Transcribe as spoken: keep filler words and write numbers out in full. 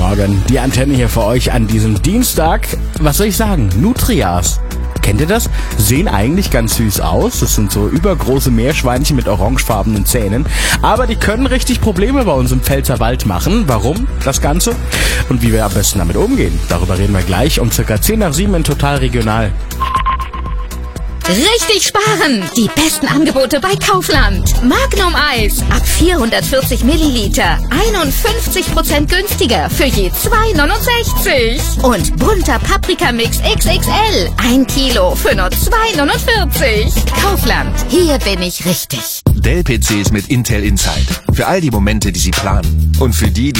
Morgen. Die Antenne hier für euch an diesem Dienstag. Was soll ich sagen? Nutrias. Kennt ihr das? Sehen eigentlich ganz süß aus. Das sind so übergroße Meerschweinchen mit orangefarbenen Zähnen. Aber die können richtig Probleme bei uns im Pfälzerwald machen. Warum das Ganze? Und wie wir am besten damit umgehen. Darüber reden wir gleich um circa zehn nach sieben in Total Regional. Richtig sparen! Die besten Angebote bei Kaufland. Magnum Eis ab vierhundertvierzig Milliliter. einundfünfzig Prozent günstiger für je zwei neunundsechzig. Und bunter Paprikamix X X L. Ein Kilo für nur zwei neunundvierzig. Kaufland. Hier bin ich richtig. Dell-P Cs mit Intel Inside. Für all die Momente, die Sie planen. Und für die, die